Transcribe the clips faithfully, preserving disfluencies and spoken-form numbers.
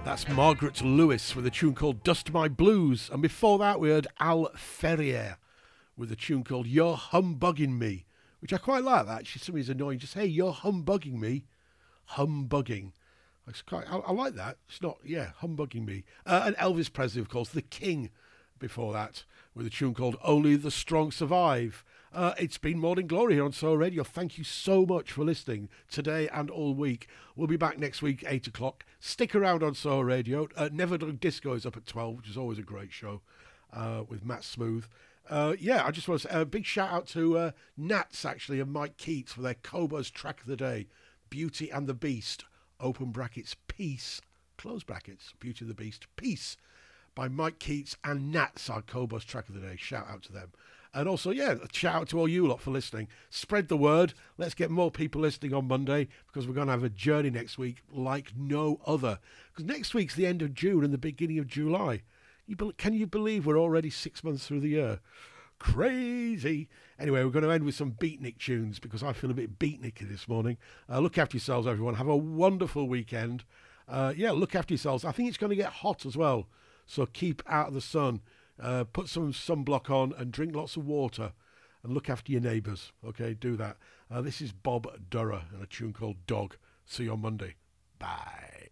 That's Margaret Lewis with a tune called Dust My Blues. And before that, we heard Al Ferrier with a tune called You're Humbugging Me, which I quite like that. She's somebody's annoying. Just, hey, you're humbugging me. Humbugging. It's quite, I, I like that. It's not, yeah, humbugging me. Uh, and Elvis Presley, of course, the King before that, with a tune called Only the Strong Survive. Uh, it's been Morning Glory here on Soul Radio. Thank you so much for listening today and all week. We'll be back next week, eight o'clock. Stick around on Soul Radio. Uh, Never Done Disco is up at twelve, which is always a great show uh, with Matt Smooth. Uh, yeah, I just want to say a big shout out to uh, Nats, actually, and Mike Keats for their Cobos track of the day, Beauty and the Beast, open brackets, Peace, close brackets, Beauty and the Beast, Peace, by Mike Keats and Nats, our Cobos track of the day. Shout out to them. And also, yeah, shout out to all you lot for listening. Spread the word. Let's get more people listening on Monday, because we're going to have a journey next week like no other. Because next week's the end of June and the beginning of July. You be- can you believe we're already six months through the year? Crazy. Anyway, we're going to end with some beatnik tunes, because I feel a bit beatniky this morning. Uh, look after yourselves, everyone. Have a wonderful weekend. Uh, yeah, look after yourselves. I think it's going to get hot as well, so keep out of the sun. Uh, put some sunblock on and drink lots of water and look after your neighbours. Okay, do that. Uh, this is Bob Durrer and a tune called Dog. See you on Monday. Bye.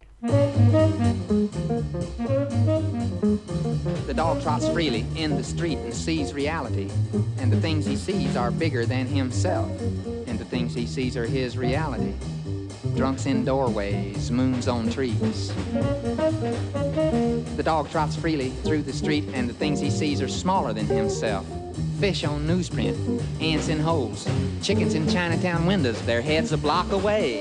The dog trots freely in the street and sees reality, and the things he sees are bigger than himself, and the things he sees are his reality. Drunks in doorways, moons on trees. The dog trots freely through the street, and the things he sees are smaller than himself. Fish on newsprint, ants in holes, chickens in Chinatown windows, their heads a block away.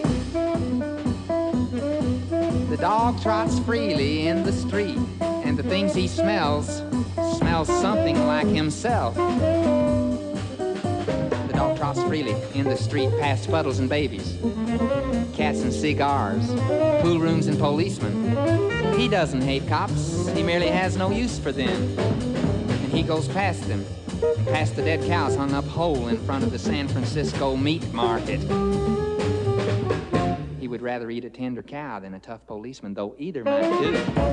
The dog trots freely in the street, and the things he smells, smells something like himself. The dog trots freely in the street past puddles and babies, cats and cigars, pool rooms and policemen. He doesn't hate cops, he merely has no use for them. And he goes past them, past the dead cows hung up whole in front of the San Francisco meat market. He would rather eat a tender cow than a tough policeman, though either might do.